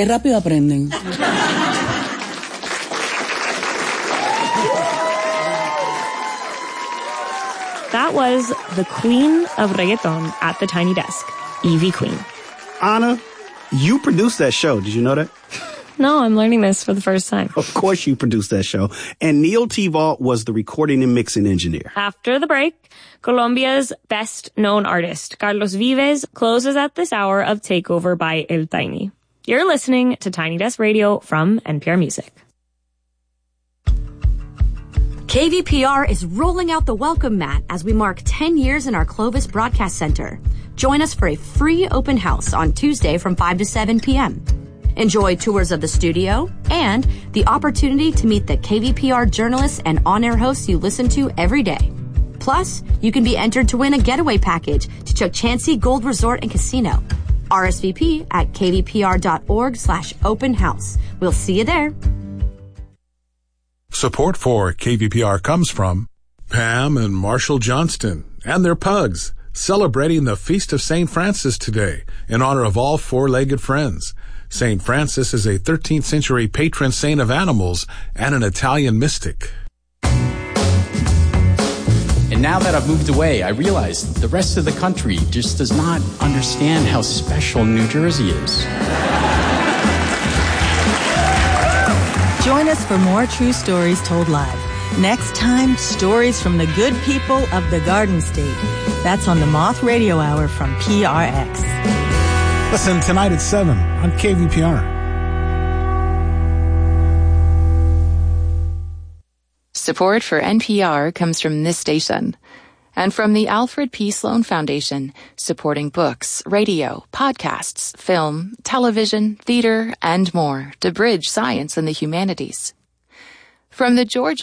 Qué rápido aprenden. That was the queen of reggaeton at the Tiny Desk, Ivy Queen. Anna, you produced that show. Did you know that? No, I'm learning this for the first time. Of course you produced that show. And Neil T-Vault was the recording and mixing engineer. After the break, Colombia's best-known artist, Carlos Vives, closes at this hour of Takeover by El Tiny. You're listening to Tiny Desk Radio from NPR Music. KVPR is rolling out the welcome mat as we mark 10 years in our Clovis Broadcast Center. Join us for a free open house on Tuesday from 5 to 7 p.m. Enjoy tours of the studio and the opportunity to meet the KVPR journalists and on-air hosts you listen to every day. Plus, you can be entered to win a getaway package to Chukchansi Gold Resort and Casino. RSVP at kvpr.org/open house. We'll see you there. Support for KVPR comes from Pam and Marshall Johnston and their pugs, celebrating the Feast of St. Francis today in honor of all four-legged friends. St. Francis is a 13th century patron saint of animals and an Italian mystic. And now that I've moved away, I realize the rest of the country just does not understand how special New Jersey is. Join us for more true stories told live. Next time, stories from the good people of the Garden State. That's on the Moth Radio Hour from PRX. Listen tonight at 7 on KVPR. Support for NPR comes from this station and from the Alfred P. Sloan Foundation, supporting books, radio, podcasts, film, television, theater, and more to bridge science and the humanities. From the George